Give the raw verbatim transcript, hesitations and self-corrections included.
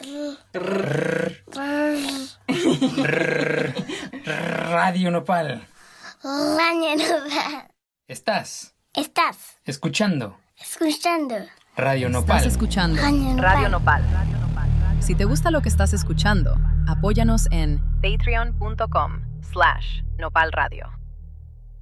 Radio Nopal. Radio Nopal. Estás. Estás. Escuchando. Escuchando. Radio Nopal. Estás escuchando Radio Nopal. Radio Nopal. Si te gusta lo que estás escuchando, apóyanos en patreon punto com slash nopal radio.